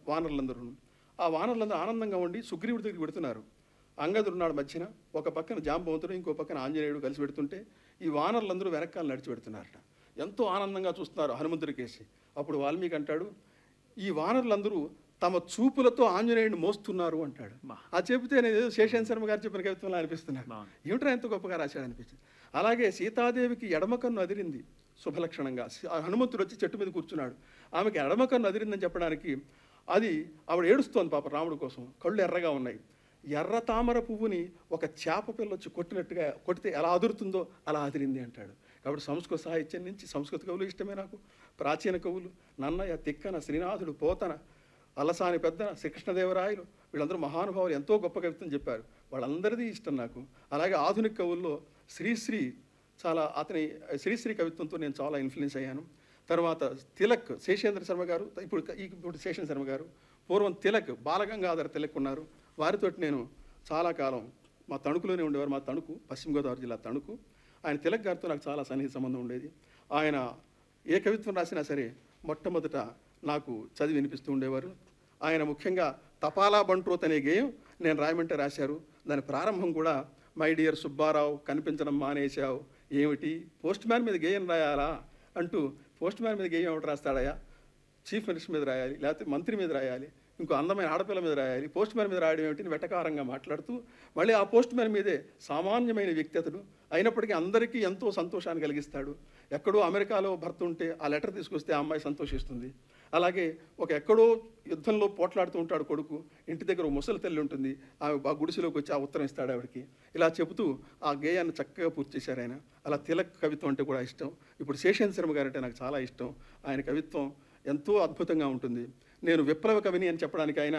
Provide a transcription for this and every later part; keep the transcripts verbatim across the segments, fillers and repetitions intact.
వానరులందరూ. ఆ వానరులందరూ ఆనందంగా ఉండి సుగ్రీవుడి దగ్గరికి పెడుతున్నారు. అంగదుడున్నాడు మధ్యన, ఒక పక్కన జాంబవంతుడు, ఇంకో పక్కన ఆంజనేయుడు కలిసి పెడుతుంటే ఈ వానరులందరూ వెనకాల నడిచి పెడుతున్నారట. ఎంతో ఆనందంగా చూస్తున్నారు హనుమంతుడి కేసి. అప్పుడు వాల్మీకి అంటాడు, ఈ వానరులందరూ తమ చూపులతో ఆంజనేయుడిని మోస్తున్నారు అంటాడు. ఆ చెబితే నేను ఏదో శేషేంద్ర శర్మ గారు చెప్పిన కవిత్వంలో అనిపిస్తున్నాను. ఏమిట్రా ఎంత గొప్పగా రాశాడు అనిపించింది. అలాగే సీతాదేవికి ఎడమ కన్ను అదిరింది శుభలక్షణంగా. హనుమంతుడు వచ్చి చెట్టు మీద కూర్చున్నాడు, ఆమెకి ఎడమ కన్ను అదిరిందని చెప్పడానికి అది ఆవిడ ఏడుస్తోంది పాప రాముడి కోసం, కళ్ళు ఎర్రగా ఉన్నాయి. ఎర్ర తామర పువ్వుని ఒక చేప పిల్ల వచ్చి కొట్టినట్టుగా కొట్టితే ఎలా అదురుతుందో అలా అదిరింది అంటాడు. కాబట్టి సంస్కృత సాహిత్యం నుంచి సంస్కృత కవులు ఇష్టమే నాకు. ప్రాచీన కవులు నన్నయ్య, తిక్కన, శ్రీనాథుడు, పోతన, అలసాని పెద్దన, శ్రీకృష్ణదేవరాయలు, వీళ్ళందరూ మహానుభావులు ఎంతో గొప్ప కవిత్వం చెప్పారు. వాళ్ళందరిది ఇష్టం నాకు. అలాగే ఆధునిక కవుల్లో శ్రీశ్రీ చాలా, అతని శ్రీశ్రీ కవిత్వంతో నేను చాలా ఇన్ఫ్లుయెన్స్ అయ్యాను. తర్వాత తిలక్, శేషేంద్ర శర్మ గారు, ఇప్పుడు ఇప్పుడు శేషేంద్ర శర్మ గారు, పూర్వం తిలక్, బాలగంగాధర తిలక్ ఉన్నారు. వారితో నేను చాలా కాలం మా తణుకులోనే ఉండేవారు. మా తణుకు పశ్చిమ గోదావరి జిల్లా తణుకు. ఆయన తిలక్ గారితో నాకు చాలా సన్నిహిత సంబంధం ఉండేది. ఆయన ఏ కవిత్వం రాసినా సరే మొట్టమొదట నాకు చదివి వినిపిస్తూ ఉండేవారు. ఆయన ముఖ్యంగా తపాలా బంట్రోత్ అనే గేయం నేను రాయమంటే రాశారు. దాని ప్రారంభం కూడా మై డియర్ సుబ్బారావు కనిపించడం మానేశావు ఏమిటి, పోస్ట్ మ్యాన్ మీద గేయం రాయాలా అంటూ, పోస్ట్ మ్యాన్ మీద గేయం ఒకటి రాస్తాడయా, చీఫ్ మినిస్టర్ మీద రాయాలి, లేకపోతే మంత్రి మీద రాయాలి, ఇంకో అందమైన ఆడపిల్ల మీద రాయాలి, పోస్ట్ మ్యాన్ మీద రాయడం ఏమిటి వెటకారంగా మాట్లాడుతూ, మళ్ళీ ఆ పోస్ట్ మ్యాన్ మీదే సామాన్యమైన వ్యక్తి అతడు, అయినప్పటికీ అందరికీ ఎంతో సంతోషాన్ని కలిగిస్తాడు. ఎక్కడో అమెరికాలో భర్త ఉంటే ఆ లెటర్ తీసుకొస్తే ఆ అమ్మాయి సంతోషిస్తుంది. అలాగే ఒక ఎక్కడో యుద్ధంలో పోట్లాడుతూ ఉంటాడు కొడుకు, ఇంటి దగ్గర ఒక ముసలి తల్లి ఉంటుంది, ఆమె ఆ గుడిసెలోకి వచ్చి ఆ ఉత్తరం ఇస్తాడు ఆవిడకి. ఇలా చెబుతూ ఆ గేయాన్ని చక్కగా పూర్తి చేశారు ఆయన. అలా తిలక్ కవిత్వం అంటే కూడా ఇష్టం. ఇప్పుడు శేషేంద్ర శర్మ గారు అంటే నాకు చాలా ఇష్టం. ఆయన కవిత్వం ఎంతో అద్భుతంగా ఉంటుంది. నేను విప్లవ కవిని అని చెప్పడానికి ఆయన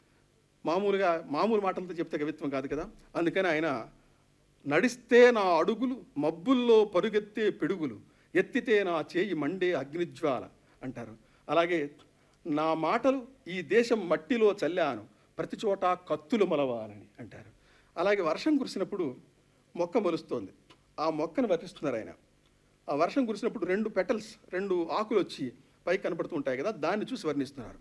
మామూలుగా మామూలు మాటలతో చెప్తే కవిత్వం కాదు కదా, అందుకని ఆయన నడిస్తే నా అడుగులు మబ్బుల్లో పరుగెత్తే పిడుగులు, ఎత్తితే నా చేయి మండే అగ్నిజ్వాల అంటారు. అలాగే నా మాటలు ఈ దేశం మట్టిలో చల్లాను, ప్రతి చోట కత్తులు మలవాలని అంటారు. అలాగే వర్షం కురిసినప్పుడు మొక్క మొలుస్తోంది, ఆ మొక్కను వర్ణిస్తున్నారు ఆయన. ఆ వర్షం కురిసినప్పుడు రెండు పెటల్స్, రెండు ఆకులు వచ్చి పైకి కనపడుతూ ఉంటాయి కదా, దాన్ని చూసి వర్ణిస్తున్నారు.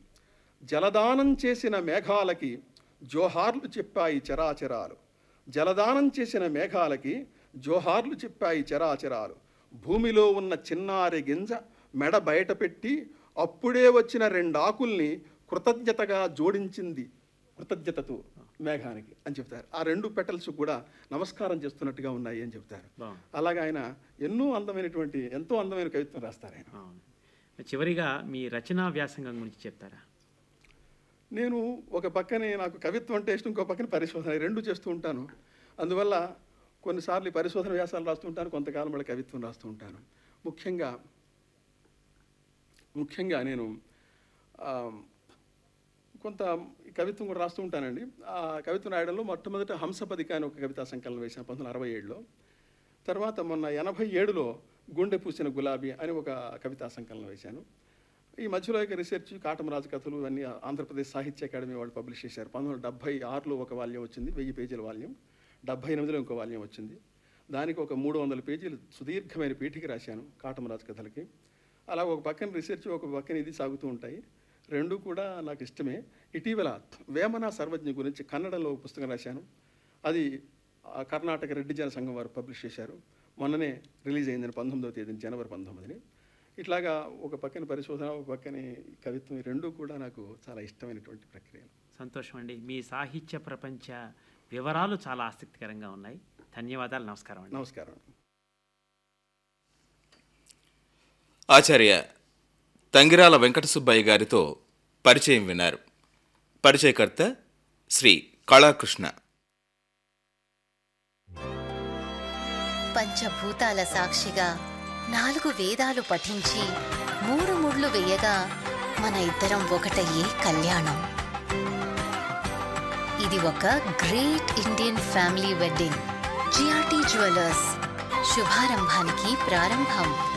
జలదానం చేసిన మేఘాలకి జోహార్లు చెప్పాయి చరాచరాలు, జలదానం చేసిన మేఘాలకి జోహార్లు చెప్పాయి చరాచరాలు, భూమిలో ఉన్న చిన్నారి గింజ మెడ బయట పెట్టి అప్పుడే వచ్చిన రెండు ఆకుల్ని కృతజ్ఞతగా జోడించింది కృతజ్ఞతతో మేఘానికి అని చెప్తారు. ఆ రెండు పెటల్స్ కూడా నమస్కారం చేస్తున్నట్టుగా ఉన్నాయి అని చెప్తారు. అలాగే ఆయన ఎన్నో అందమైనటువంటి ఎంతో అందమైన కవిత్వం రాస్తారు ఆయన. చివరిగా మీ రచనా వ్యాసంగం గురించి చెప్తారా? నేను ఒక పక్కనే నాకు కవిత్వం అంటే ఇష్టం, ఇంకో పక్కన పరిశోధన, రెండు చేస్తూ ఉంటాను. అందువల్ల కొన్నిసార్లు పరిశోధన వ్యాసాలు రాస్తూ ఉంటాను, కొంతకాలం మళ్ళీ కవిత్వం రాస్తూ ఉంటాను. ముఖ్యంగా ముఖ్యంగా నేను కొంత కవిత్వం కూడా రాస్తూ ఉంటానండి. ఆ కవిత్వం రాయడంలో మొట్టమొదట హంసపదిక అని ఒక కవితా సంకలనం వేశాను పంతొమ్మిది వందల అరవై ఏడులో. తర్వాత మొన్న ఎనభై ఏడులో గుండె పూసిన గులాబీ అని ఒక కవితా సంకలనం వేశాను. ఈ మధ్యలో ఇక రీసెర్చ్ కాటమరాజు కథలు ఇవన్నీ ఆంధ్రప్రదేశ్ సాహిత్య అకాడమీ వాళ్ళు పబ్లిష్ చేశారు. పంతొమ్మిది వందల డెబ్భై ఆరులో ఒక వాల్యం వచ్చింది, వెయ్యి పేజీల వాల్యం. డెబ్భై ఎనిమిదిలో ఇంకో వాల్యం వచ్చింది. దానికి ఒక మూడు వందల పేజీలు సుదీర్ఘమైన పీఠిక రాశాను కాటమరాజు కథలకి. అలా ఒక పక్కన రీసెర్చ్, ఒక పక్కన ఇది సాగుతూ ఉంటాయి. రెండు కూడా నాకు ఇష్టమే. ఇటీవల వేమన సర్వజ్ఞ గురించి కన్నడలో పుస్తకం రాశాను. అది కర్ణాటక రెడ్డి జన సంఘం వారు పబ్లిష్ చేశారు. మొన్ననే రిలీజ్ అయిందని పంతొమ్మిదవ తేదీ జనవరి పంతొమ్మిదిని. ఇట్లాగా ఒక పక్కన పరిశోధన, ఒక పక్కన కవిత్వం, ఈ రెండు కూడా నాకు చాలా ఇష్టమైనటువంటి ప్రక్రియలు. సంతోషం అండి. మీ సాహిత్య ప్రపంచ వివరాలు చాలా ఆసక్తికరంగా ఉన్నాయి. ధన్యవాదాలు. నమస్కారం అండి. నమస్కారం. ఆచార్య తంగిరాల వెంకట సుబ్బయ్య గారితో పరిచయం విన్నారు. పరిచయకర్త శ్రీ కళాకృష్ణ. పంచభూతాల సాక్షిగా నాలుగు వేదాలు పఠించి మూడు ముళ్ళు వేయగా మన ఇద్దరం ఒకటయ్యే కళ్యాణం. ఇది ఒక great Indian family wedding. GRT jewellers, శుభారంభానికి ప్రారంభం.